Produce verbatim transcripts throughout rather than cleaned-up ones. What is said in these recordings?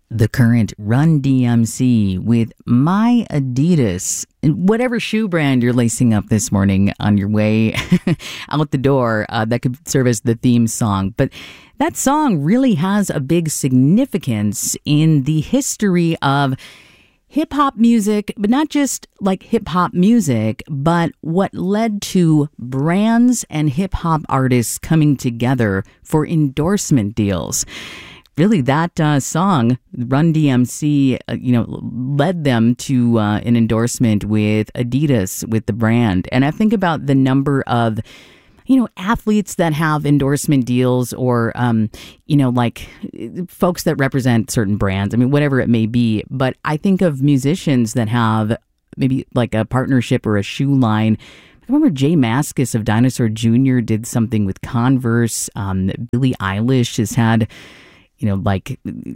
The Current, Run D M C with My Adidas. Whatever shoe brand you're lacing up this morning on your way out the door, uh, that could serve as the theme song. But that song really has a big significance in the history of hip hop music, but not just like hip hop music, but what led to brands and hip hop artists coming together for endorsement deals. Really, that uh, song, Run D M C, uh, you know, led them to uh, an endorsement with Adidas, with the brand. And I think about the number of, you know, athletes that have endorsement deals, or, um, you know, like folks that represent certain brands. I mean, whatever it may be. But I think of musicians that have maybe like a partnership or a shoe line. I remember Jay Mascis of Dinosaur Junior did something with Converse. Um, Billie Eilish has had, you know, like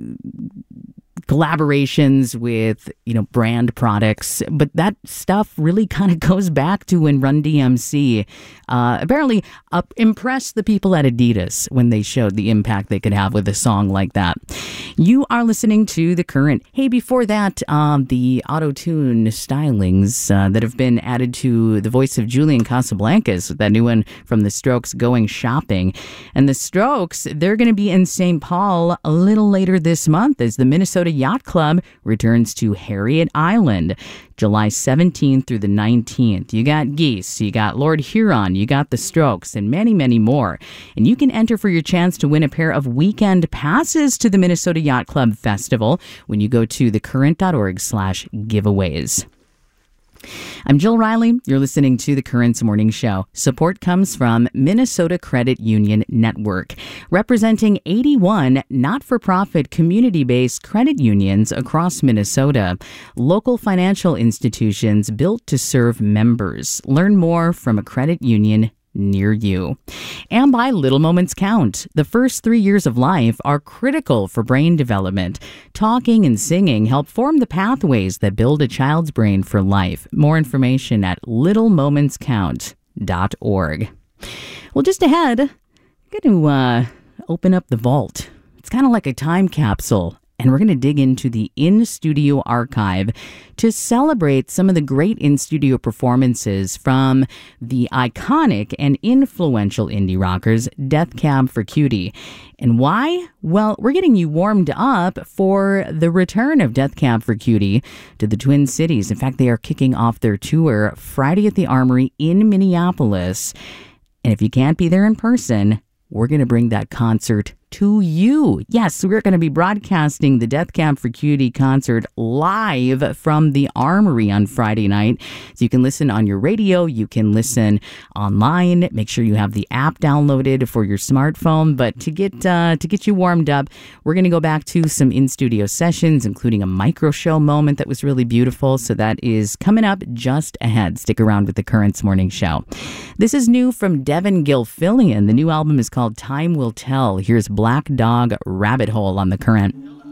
collaborations with, you know, brand products. But that stuff really kind of goes back to when Run D M C uh, apparently uh, impressed the people at Adidas when they showed the impact they could have with a song like that. You are listening to The Current. Hey, before that, um, the auto-tune stylings uh, that have been added to the voice of Julian Casablancas, that new one from The Strokes, Going Shopping. And The Strokes, they're going to be in Saint Paul a little later this month as the Minnesota Yacht Club returns to Harriet Island, July seventeenth through the nineteenth. You got Geese, you got Lord Huron, you got The Strokes, and many, many more. And you can enter for your chance to win a pair of weekend passes to the Minnesota Yacht Club Festival when you go to thecurrent.org slash giveaways. I'm Jill Riley. You're listening to The Current's Morning Show. Support comes from Minnesota Credit Union Network, representing eighty-one not-for-profit community-based credit unions across Minnesota. Local financial institutions built to serve members. Learn more from a credit union near you. And by Little Moments Count. The first three years of life are critical for brain development. Talking and singing help form the pathways that build a child's brain for life. More information at little moments count dot org. Well, just ahead, I'm going to uh, open up the vault. It's kind of like a time capsule. And we're going to dig into the in-studio archive to celebrate some of the great in-studio performances from the iconic and influential indie rockers Death Cab for Cutie. And why? Well, we're getting you warmed up for the return of Death Cab for Cutie to the Twin Cities. In fact, they are kicking off their tour Friday at the Armory in Minneapolis. And if you can't be there in person, we're going to bring that concert to you. Yes, we're going to be broadcasting the Death Cab for Cutie concert live from the Armory on Friday night. So you can listen on your radio, you can listen online. Make sure you have the app downloaded for your smartphone. But to get uh, to get you warmed up, we're going to go back to some in-studio sessions, including a micro show moment that was really beautiful. So that is coming up just ahead. Stick around with the Current's Morning Show. This is new from Devin Gilfillian. The new album is called Time Will Tell. Here's Black Dog Rabbit Hole on The Current.